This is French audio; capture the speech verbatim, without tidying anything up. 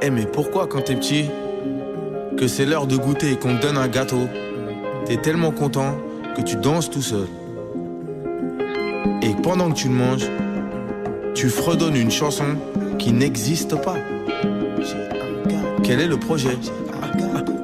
Eh mais pourquoi quand t'es petit, que c'est l'heure de goûter et qu'on te donne un gâteau, t'es tellement content que tu danses tout seul. Et pendant que tu le manges, tu fredonnes une chanson qui n'existe pas. Quel est le projet ?